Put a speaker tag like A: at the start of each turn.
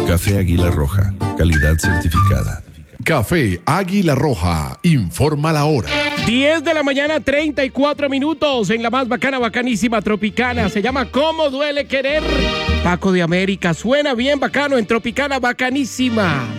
A: Café Águila Roja, calidad certificada.
B: Café Águila Roja, informa la hora.
C: 10 de la mañana, 34 minutos en la más bacana, bacanísima Tropicana. Se llama ¿Cómo duele querer? Paco de América. Suena bien bacano en Tropicana, bacanísima.